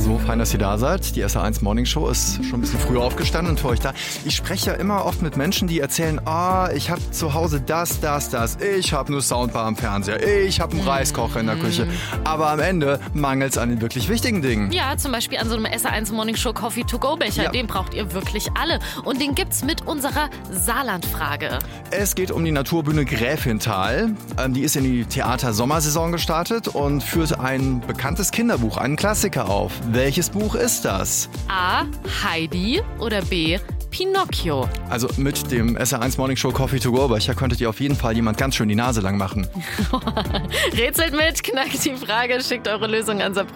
So, fein, dass ihr da seid. Die SR1 Morning Show ist schon ein bisschen früher aufgestanden und für euch da. Ich spreche ja immer oft mit Menschen, die erzählen, ich habe zu Hause das. Ich habe nur Soundbar am Fernseher. Ich habe einen Reiskocher in der Küche. Aber am Ende mangelt es an den wirklich wichtigen Dingen. Ja, zum Beispiel an so einem SR1 Morning Show Coffee to go Becher. Ja. Den braucht ihr wirklich alle. Und den gibt's mit unserer Saarlandfrage. Es geht um die Naturbühne Gräfental. Die ist in die Theater-Sommersaison gestartet und führt ein bekanntes Kinderbuch, einen Klassiker auf. Welches Buch ist das? A. Heidi oder B. Pinocchio. Also mit dem SR1 Morning Show Coffee to go Becher könntet ihr auf jeden Fall jemand ganz schön die Nase lang machen. Rätselt mit, knackt die Frage, schickt eure Lösung an Saarbrücken.